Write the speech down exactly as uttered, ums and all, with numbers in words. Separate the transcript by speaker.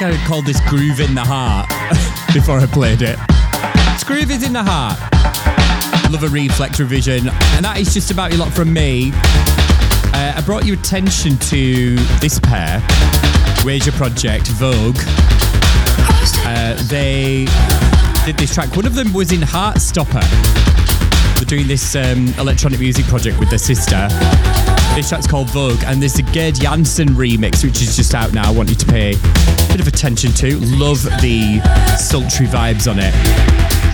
Speaker 1: think I called this Groove in the Heart before I played it. It's Groove is in the Heart. Love a Reflex revision. And that is just about your lot from me. Uh, I brought you attention to this pair, Wager Project, Vogue. Uh, they did this track. One of them was in Heartstopper. They're doing this um, electronic music project with their sister. This track's called Vogue, and there's the Gerd Jansen remix, which is just out now. I want you to pay a bit of attention to. Love the sultry vibes on it.